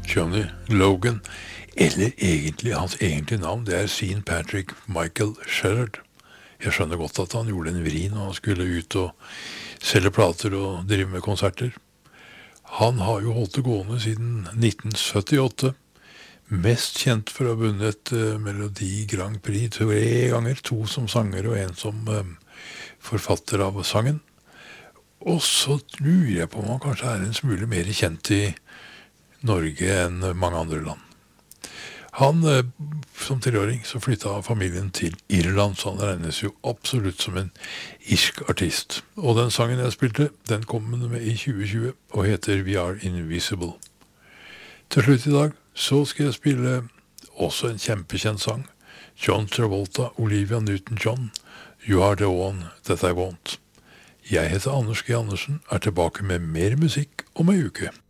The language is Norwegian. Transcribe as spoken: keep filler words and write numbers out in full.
Johnny Logan, eller egentlig hans egentlige navn, det er Sean Patrick Michael Sherrod. Jeg skjønner godt at han gjorde en vri når han skulle ut og selge plater og drive med konserter. Han har jo holdt det gående siden nitten syttiåtte, mest kjent for å ha vunnet uh, Melodi Grand Prix tre ganger, to som sanger og en som um, forfatter av sangen. Og så lurer jeg på om han kanskje er en smule mer kjent i Norge enn mange andre land. Han, uh, som treåring, så flyttet familien til Irland, så han regnes jo absolutt som en irsk artist. Og den sangen jeg spilte, den kom med i tjue tjue og heter We Are Invisible. Til slutt i dag så skal jeg spille også en kjempekjent sang. John Travolta, Olivia Newton-John, You Are The One That I Want. Jeg heter Anders G. Andersen, er tilbake med mer musikk om en uke.